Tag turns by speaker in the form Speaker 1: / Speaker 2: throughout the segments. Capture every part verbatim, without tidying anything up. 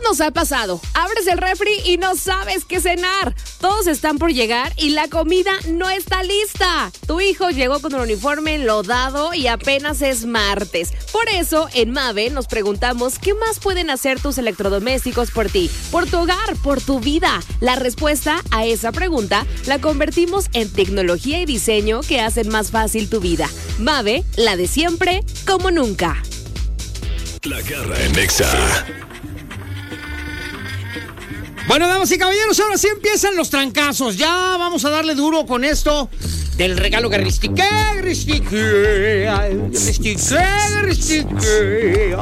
Speaker 1: nos ha pasado. Abres el refri y no sabes qué cenar. Todos están por llegar y la comida no está lista. Tu hijo llegó con el uniforme enlodado y apenas es martes. Por eso, en Mave nos preguntamos qué más pueden hacer tus electrodomésticos por ti, por tu hogar, por tu vida. La respuesta a esa pregunta la convertimos en tecnología y diseño que hacen más fácil tu vida. Mave, la de siempre, como nunca.
Speaker 2: La Garra en Nexa.
Speaker 3: Bueno, damas y caballeros, ahora sí empiezan los trancazos. Ya vamos a darle duro con esto del regalo garristique, garristique, garristique, garristique.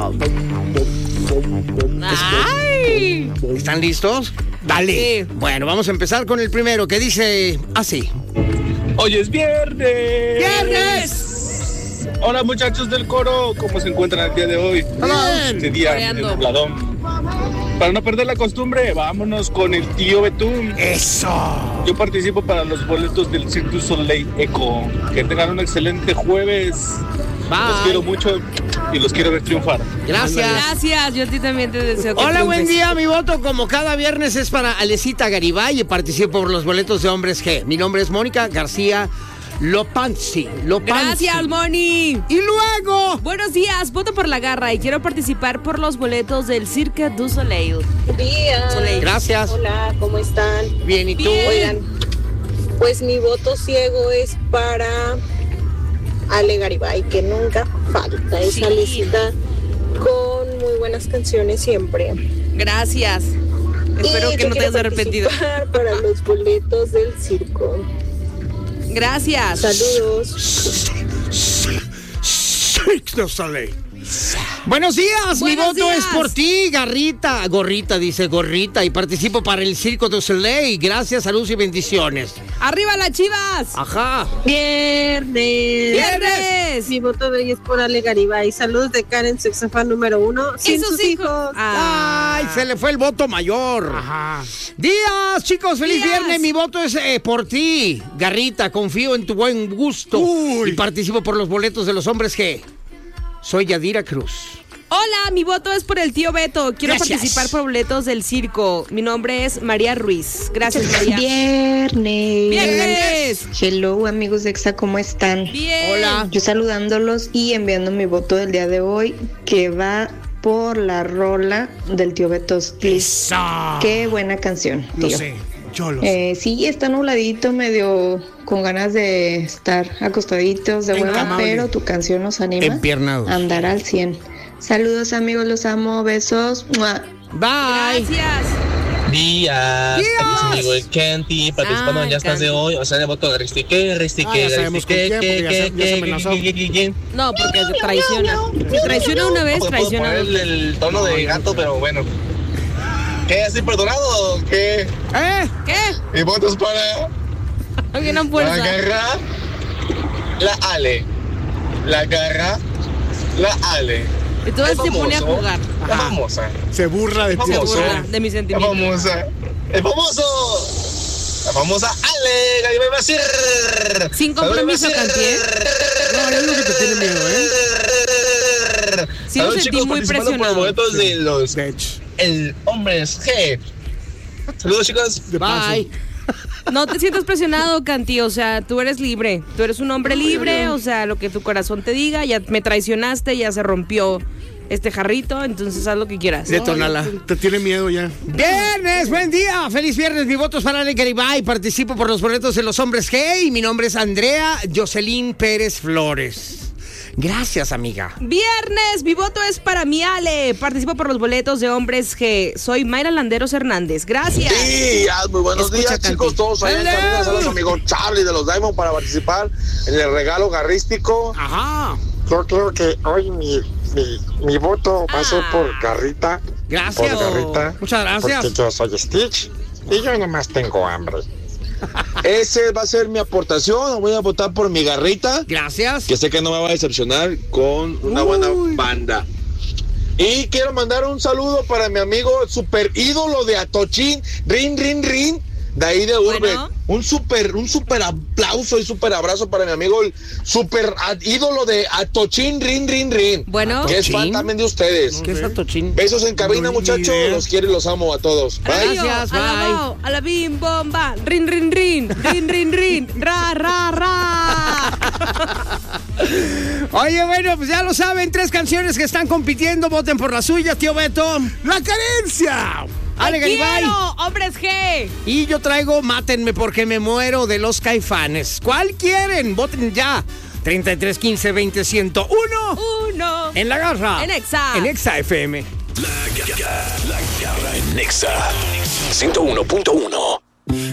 Speaker 1: ¡Ay!
Speaker 3: ¿Están listos? Dale.
Speaker 1: Sí.
Speaker 3: Bueno, vamos a empezar con el primero que dice así.
Speaker 4: Hoy es viernes.
Speaker 3: ¡Viernes!
Speaker 4: Hola muchachos del coro, ¿cómo se encuentran el día de hoy?
Speaker 3: Bien.
Speaker 4: Este día
Speaker 1: Coreando.
Speaker 4: en Pobladón. Para no perder la costumbre, vámonos con el tío Betún.
Speaker 3: ¡Eso!
Speaker 4: Yo participo para los boletos del Cirque du Soleil Eco. Que tengan un excelente jueves. Los quiero
Speaker 3: Bye.
Speaker 4: mucho y los quiero ver triunfar.
Speaker 3: Gracias.
Speaker 1: Gracias, yo a ti también te deseo que
Speaker 3: Hola,
Speaker 1: triunfes.
Speaker 3: buen día. Mi voto, como cada viernes, es para Alecita Garibay y participo por los boletos de Hombres G. Mi nombre es Mónica García Lopanzi. Lopanzi.
Speaker 1: Gracias, Moni.
Speaker 3: Y luego...
Speaker 1: Buenos días, voto por la garra y quiero participar por los boletos del Cirque du Soleil.
Speaker 5: Buenos días.
Speaker 1: Soleil.
Speaker 3: Gracias.
Speaker 5: Hola, ¿cómo están?
Speaker 3: Bien, ¿y tú?
Speaker 1: Bien.
Speaker 5: Oigan, pues mi voto ciego es para Ale Garibay, que nunca falta.
Speaker 1: Sí.
Speaker 5: Esa Alecita con muy buenas canciones siempre.
Speaker 1: Gracias. Espero
Speaker 5: Y
Speaker 1: que
Speaker 5: yo
Speaker 1: no te
Speaker 5: quiero
Speaker 1: hayas arrepentido.
Speaker 5: participar para los boletos del circo.
Speaker 1: Gracias.
Speaker 5: Saludos.
Speaker 3: Cirque du Soleil. Buenos días, mi
Speaker 1: Buenos
Speaker 3: voto
Speaker 1: días.
Speaker 3: es por ti, Garrita, Gorrita, dice Gorrita, y participo para el Circo du Soleil. Gracias, salud y bendiciones.
Speaker 1: ¡Arriba las Chivas!
Speaker 3: Ajá.
Speaker 6: Viernes.
Speaker 1: ¡Viernes!
Speaker 6: Mi voto de hoy es por Ale Garibay. Saludos de Karen, sexo fan número uno. Sin
Speaker 1: sus
Speaker 6: sus
Speaker 1: hijos.
Speaker 6: hijos.
Speaker 1: Ah.
Speaker 3: Ay, se le fue el voto mayor.
Speaker 1: Ajá.
Speaker 3: Días, chicos, feliz
Speaker 1: Días.
Speaker 3: viernes. Mi voto es eh, por ti, Garrita. Confío en tu buen gusto.
Speaker 7: Uy.
Speaker 3: Y participo por los boletos de los Hombres G. Soy Yadira Cruz.
Speaker 1: Hola, mi voto es por el tío Beto. Quiero
Speaker 3: Gracias.
Speaker 1: participar por boletos del circo. Mi nombre es María Ruiz. Gracias, María.
Speaker 6: Viernes.
Speaker 1: ¡Viernes!
Speaker 6: Hello, amigos de Exa, ¿cómo están?
Speaker 1: Bien.
Speaker 3: Hola.
Speaker 6: Yo saludándolos y enviando mi voto del día de hoy, que va por la rola del tío Beto. Please. Qué buena canción,
Speaker 7: Lo
Speaker 6: tío.
Speaker 7: sé, yo lo sé.
Speaker 6: Eh, sí, está nubladito, medio con ganas de estar acostaditos de hueva,
Speaker 7: Encamable.
Speaker 6: pero tu canción nos anima
Speaker 3: Empiernados.
Speaker 6: a andar al cien. Saludos, amigos, los amo, besos. ¡Mua!
Speaker 3: Bye.
Speaker 1: Gracias.
Speaker 8: Días,
Speaker 3: Días.
Speaker 8: aquí su amigo el Kenty, participando
Speaker 1: Ah,
Speaker 8: en Yastas de
Speaker 1: Kenty.
Speaker 8: hoy, o sea, de voto de Ristique, Ristique,
Speaker 7: Ah, ya sabemos con quién, porque ya se- ya se amenazó.
Speaker 1: No, porque te traiciona. Si traiciona una vez,
Speaker 8: Puedo
Speaker 1: traiciona
Speaker 8: poner
Speaker 1: dos.
Speaker 8: el tono de gato, pero bueno. ¿Qué? ¿Estoy perdonado o qué?
Speaker 3: ¿Eh?
Speaker 1: ¿Qué?
Speaker 8: Mi voto es para
Speaker 1: Alguien a
Speaker 8: la
Speaker 1: fuerza.
Speaker 8: garra, la Ale. La garra, la Ale.
Speaker 1: Entonces
Speaker 8: El
Speaker 1: se pone a
Speaker 8: famoso,
Speaker 1: jugar.
Speaker 8: La
Speaker 1: Ajá.
Speaker 8: famosa.
Speaker 7: Se burla de ti.
Speaker 1: Se
Speaker 8: Famoso.
Speaker 1: burla de mis
Speaker 8: La
Speaker 1: sentimientos.
Speaker 8: famosa. El famoso. La famosa Ale Garibay Basir.
Speaker 1: Sin compromiso, Cantier.
Speaker 7: No, es lo que te tiene miedo, ¿eh?
Speaker 1: Sí lo
Speaker 8: Saludos,
Speaker 1: sentí
Speaker 8: chicos,
Speaker 1: muy
Speaker 8: participando por
Speaker 1: presionado.
Speaker 8: los boletos de los
Speaker 7: De hecho.
Speaker 8: el Hombres G. Saludos, chicos.
Speaker 7: De paso.
Speaker 3: Bye.
Speaker 1: No te sientas presionado, Canti, o sea, tú eres libre, tú eres un hombre libre, o sea, lo que tu corazón te diga, ya me traicionaste, ya se rompió este jarrito, entonces haz lo que quieras.
Speaker 3: Detónala.
Speaker 7: Te tiene miedo ya.
Speaker 3: Viernes, buen día, feliz viernes. Mi voto es para Ale Garibay. Participo por los boletos de los Hombres G y mi nombre es Andrea Jocelyn Pérez Flores. Gracias, amiga.
Speaker 1: Viernes, mi voto es para mi Ale, participo por los boletos de Hombres G, soy Mayra Landeros Hernández, gracias.
Speaker 9: Días, muy buenos
Speaker 1: Escucha,
Speaker 9: días,
Speaker 1: Canti.
Speaker 9: chicos, todos allá en
Speaker 3: Hello.
Speaker 9: cabina. Saludos a mi amigo Charlie de los Diamond para participar en el regalo garrístico.
Speaker 3: Ajá.
Speaker 9: Yo creo que hoy mi, mi, mi voto va a ser
Speaker 1: Ah.
Speaker 9: por Garrita.
Speaker 3: Gracias.
Speaker 9: Por Garrita.
Speaker 3: Muchas gracias.
Speaker 9: Porque yo soy Stitch y yo nomás tengo hambre. Ese va a ser mi aportación. Voy a votar por mi Garrita,
Speaker 3: Gracias.
Speaker 9: que sé que no me va a decepcionar con una buena banda. Y quiero mandar un saludo para mi amigo super ídolo de Atochín, Rin, Rin, Rin, de ahí de Urbe.
Speaker 1: Bueno.
Speaker 9: Un súper, un súper aplauso y súper abrazo para mi amigo, el súper ídolo de Atochín Rin Rin Rin.
Speaker 1: Bueno.
Speaker 9: Que es fan también de ustedes.
Speaker 3: ¿Qué es Atochín?
Speaker 9: Besos en cabina,
Speaker 7: No, ni
Speaker 9: muchachos.
Speaker 7: idea.
Speaker 9: Los quiero y los amo a todos. Bye.
Speaker 3: Gracias,
Speaker 1: A la
Speaker 3: bye.
Speaker 1: bao, a la bim bomba, rin rin rin, rin rin rin, ra ra ra.
Speaker 3: Oye, bueno, pues ya lo saben, tres canciones que están compitiendo, voten por la suya, tío Beto.
Speaker 7: ¡La carencia!
Speaker 3: Ale
Speaker 1: ¡Te
Speaker 3: Garibay.
Speaker 1: quiero, hombres G!
Speaker 3: Y yo traigo Mátenme porque me muero de los Caifanes. ¿Cuál quieren? Voten ya. treinta y tres, quince, veinte, ciento uno.
Speaker 1: Uno.
Speaker 3: En La Garra.
Speaker 1: En Exa.
Speaker 3: En Exa F M.
Speaker 2: La garra, la garra en Nexa ciento uno punto uno.